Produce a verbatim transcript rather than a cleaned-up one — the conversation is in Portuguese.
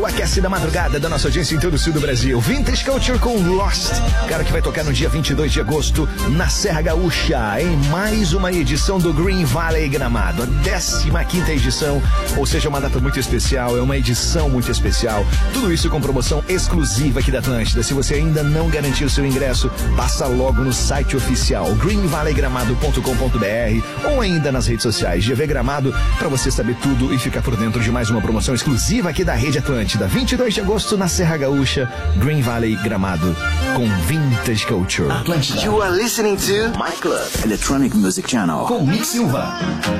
O aquece da madrugada da nossa audiência em todo o sul do Brasil. Vintage Culture com Lost. Cara que vai tocar no dia vinte e dois de agosto na Serra Gaúcha, em mais uma edição do Green Valley Gramado. A décima quinta edição, ou seja, uma data muito especial, é uma edição muito especial. Tudo isso com promoção exclusiva aqui da Atlântida. Se você ainda não garantiu seu ingresso, passa logo no site oficial green valley gramado ponto com ponto b r ou ainda nas redes sociais G V Gramado para você saber tudo e ficar por dentro de mais uma promoção exclusiva aqui da Rede Atlântida. vinte e dois de agosto na Serra Gaúcha, Green Valley Gramado, com Vintage Culture. Atlântida. You are listening to My Club Electronic Music Channel com Mick Silva.